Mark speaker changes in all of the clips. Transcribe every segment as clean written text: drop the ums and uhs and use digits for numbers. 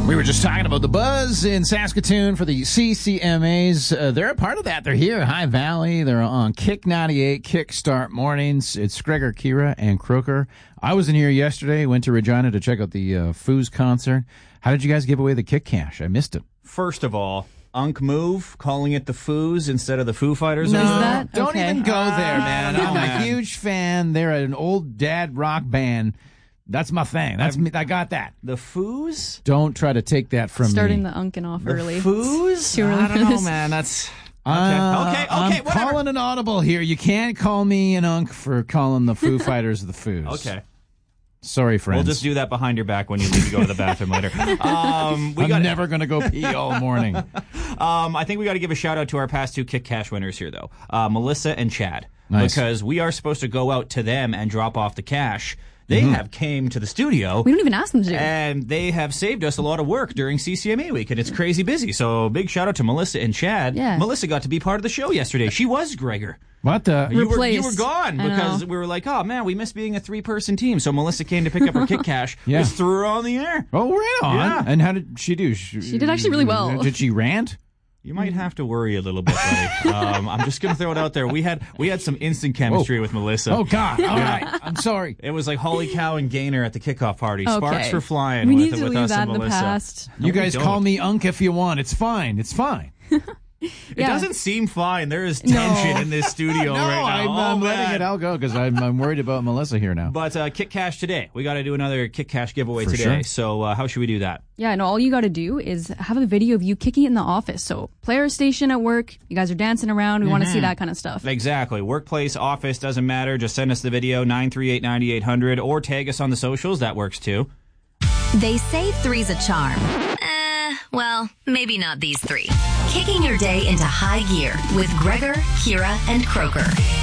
Speaker 1: We were just talking about the buzz in Saskatoon for the CCMAs. They're a part of that. They're here, High Valley. They're on Kick 98, Kickstart mornings. It's Gregor, Kira, and Croker. I was in here yesterday, went to Regina to check out the Foos concert. How did you guys give away the Kick Cash? I missed it.
Speaker 2: First of all, Unk move, calling it the Foos instead of the Foo Fighters.
Speaker 1: No, don't even go there, man. I'm a huge fan. They're an old dad rock band. That's my thing. That's me. I got that.
Speaker 2: The Foos?
Speaker 1: Don't try to take that from
Speaker 3: Starting
Speaker 1: me.
Speaker 3: the Unkin off
Speaker 2: the
Speaker 3: early.
Speaker 2: Foos?
Speaker 3: Too early
Speaker 2: I don't know, man. That's... Okay,
Speaker 1: I'm
Speaker 2: whatever.
Speaker 1: calling an audible here. You can't call me an unk for calling the Foo Fighters the Foos.
Speaker 2: Okay.
Speaker 1: Sorry, friends.
Speaker 2: We'll just do that behind your back when you leave to go to the bathroom later.
Speaker 1: I'm never going to go pee all morning.
Speaker 2: I think we got to give a shout out to our past two Kick Cash winners here, though. Melissa and Chad.
Speaker 1: Nice.
Speaker 2: Because we are supposed to go out to them and drop off the cash. They have came to the studio.
Speaker 3: We don't even ask them to.
Speaker 2: And they have saved us a lot of work during CCMA week, and it's crazy busy. So big shout out to Melissa and Chad.
Speaker 3: Yeah.
Speaker 2: Melissa got to be part of the show yesterday. She was Gregor.
Speaker 1: What the?
Speaker 2: You were gone because we were like, oh man, we miss being a 3-person team. So Melissa came to pick up her Kick Cash.
Speaker 1: Yeah.
Speaker 2: Just threw her on the air.
Speaker 1: Oh, right on.
Speaker 2: Yeah.
Speaker 1: And how did she do?
Speaker 3: She did actually really well.
Speaker 1: Did she rant?
Speaker 2: You might have to worry a little bit, buddy. I'm just going to throw it out there. We had some instant chemistry with Melissa.
Speaker 1: Oh, God. All right. I'm sorry.
Speaker 2: It was like Holly Cow and Gaynor at the kickoff party.
Speaker 3: Okay.
Speaker 2: Sparks were flying
Speaker 3: We
Speaker 2: with
Speaker 3: need to
Speaker 2: with
Speaker 3: leave
Speaker 2: us
Speaker 3: that
Speaker 2: and
Speaker 3: in the
Speaker 2: Melissa.
Speaker 3: past.
Speaker 1: You guys call me unk if you want. It's fine. It's fine.
Speaker 2: It doesn't seem fine. There is tension in this studio right now.
Speaker 1: I'm letting it all go because I'm worried about Melissa here now.
Speaker 2: But Kick Cash today. We got to do another Kick Cash giveaway
Speaker 1: For
Speaker 2: today.
Speaker 1: sure.
Speaker 2: So how should we do that?
Speaker 3: Yeah, no, all you got to do is have a video of you kicking it in the office. So player station at work, you guys are dancing around. We want to see that kind of stuff.
Speaker 2: Exactly. Workplace, office, doesn't matter. Just send us the video, 938-9800, or tag us on the socials. That works too.
Speaker 4: They say three's a charm. Well, maybe not these three. Kicking your day into high gear with Gregor, Kira, and Croker.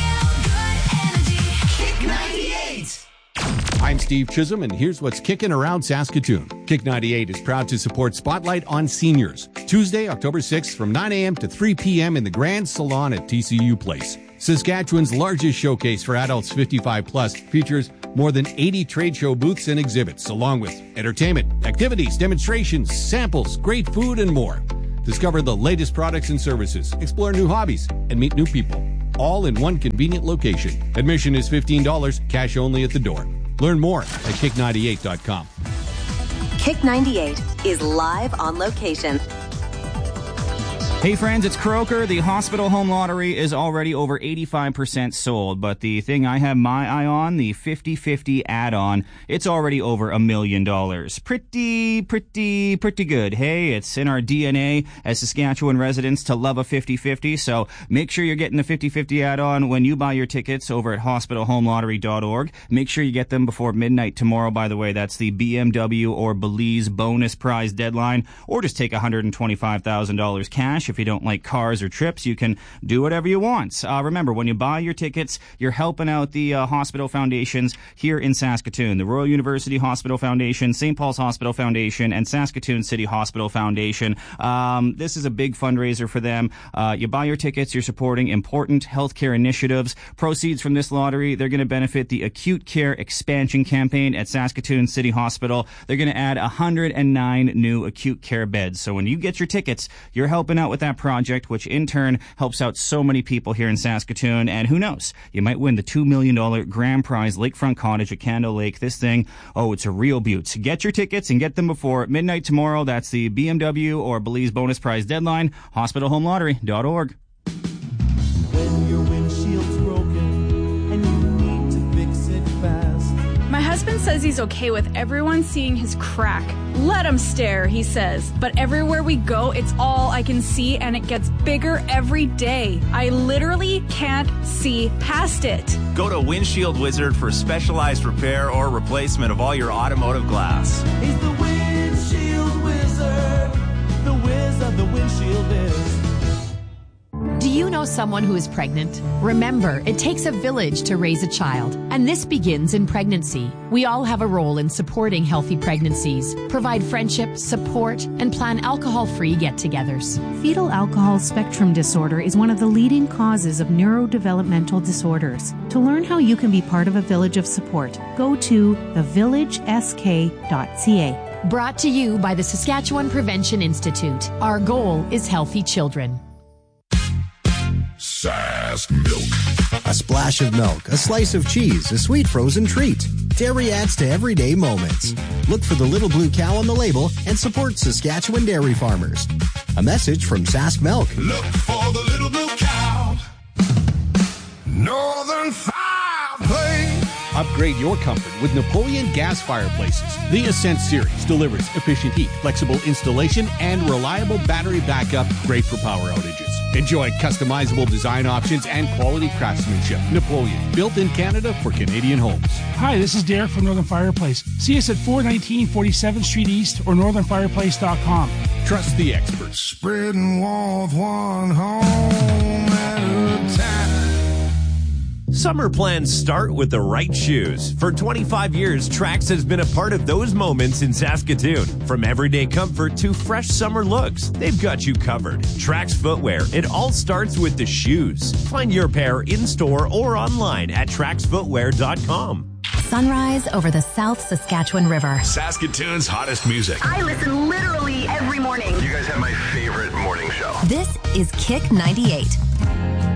Speaker 5: Kick 98.
Speaker 6: I'm Steve Chisholm, and here's what's kicking around Saskatoon. Kick 98 is proud to support Spotlight on Seniors. Tuesday, October 6th from 9 a.m. to 3 p.m. in the Grand Salon at TCU Place. Saskatchewan's largest showcase for adults 55 plus features more than 80 trade show booths and exhibits, along with entertainment, activities, demonstrations, samples, great food, and more. Discover the latest products and services, explore new hobbies, and meet new people, all in one convenient location. Admission is $15, cash only at the door. Learn more at kick98.com.
Speaker 4: Kick 98 is live on location.
Speaker 2: Hey friends, it's Croker. The Hospital Home Lottery is already over 85% sold, but the thing I have my eye on, the 50-50 add-on, it's already over $1 million. Pretty good. Hey, it's in our DNA as Saskatchewan residents to love a 50-50, so make sure you're getting the 50-50 add-on when you buy your tickets over at hospitalhomelottery.org. Make sure you get them before midnight tomorrow, by the way. That's the BMW or Belize bonus prize deadline, or just take $125,000 cash. If you don't like cars or trips, you can do whatever you want. Remember, when you buy your tickets, you're helping out the hospital foundations here in Saskatoon. The Royal University Hospital Foundation, St. Paul's Hospital Foundation, and Saskatoon City Hospital Foundation. This is a big fundraiser for them. You buy your tickets, you're supporting important healthcare initiatives. Proceeds from this lottery, they're going to benefit the Acute Care Expansion Campaign at Saskatoon City Hospital. They're going to add 109 new acute care beds. So when you get your tickets, you're helping out with that project, which in turn helps out so many people here in Saskatoon. And who knows, you might win the $2 million grand prize lakefront cottage at Candle Lake. This thing, it's a real beaut. Get your tickets and get them before midnight tomorrow. That's the BMW or Belize bonus prize deadline. hospitalhomelottery.org.
Speaker 5: When your windshield's broken and you need to fix it fast.
Speaker 7: My husband says he's okay with everyone seeing his crack. Let him stare, he says. But everywhere we go, it's all I can see, and it gets bigger every day. I literally can't see past it.
Speaker 8: Go to Windshield Wizard for specialized repair or replacement of all your automotive glass.
Speaker 5: He's the windshield wizard. The whiz of the windshield is.
Speaker 9: Do you know someone who is pregnant? Remember, it takes a village to raise a child, and this begins in pregnancy. We all have a role in supporting healthy pregnancies, provide friendship, support, and plan alcohol-free get-togethers.
Speaker 10: Fetal alcohol spectrum disorder is one of the leading causes of neurodevelopmental disorders. To learn how you can be part of a village of support, go to thevillagesk.ca.
Speaker 9: Brought to you by the Saskatchewan Prevention Institute. Our goal is healthy children.
Speaker 11: Sask Milk. A splash of milk, a slice of cheese, a sweet frozen treat. Dairy adds to everyday moments. Look for the little blue cow on the label and support Saskatchewan dairy farmers. A message from Sask Milk.
Speaker 12: Look for the little blue cow. Northern Fireplace.
Speaker 6: Upgrade your comfort with Napoleon gas fireplaces. The Ascent series delivers efficient heat, flexible installation, and reliable battery backup, great for power outages. Enjoy customizable design options and quality craftsmanship. Napoleon, built in Canada for Canadian homes.
Speaker 13: Hi, this is Derek from Northern Fireplace. See us at 419 47th Street East or northernfireplace.com.
Speaker 6: Trust the experts.
Speaker 12: Spreading warmth one home at a time.
Speaker 14: Summer plans start with the right shoes. For 25 years, Trax has been a part of those moments in Saskatoon. From everyday comfort to fresh summer looks, they've got you covered. Trax Footwear, it all starts with the shoes. Find your pair in-store or online at traxfootwear.com.
Speaker 4: Sunrise over the South Saskatchewan River.
Speaker 8: Saskatoon's hottest music.
Speaker 15: I listen literally every morning.
Speaker 8: You guys have my favorite morning show.
Speaker 4: This is Kick 98.